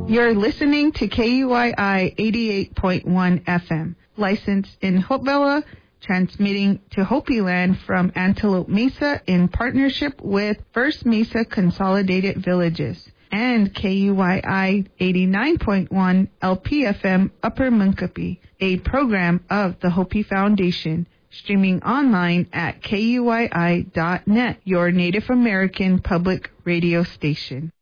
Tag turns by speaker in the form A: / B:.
A: You're listening to KUYI 88.1 FM, licensed in Hopevilla, transmitting to Hopi Land from Antelope Mesa in partnership with First Mesa Consolidated Villages, and KUYI 89.1 LPFM Upper Munkapi, a program of the Hopi Foundation, streaming online at KUYI.net, your Native American public radio station.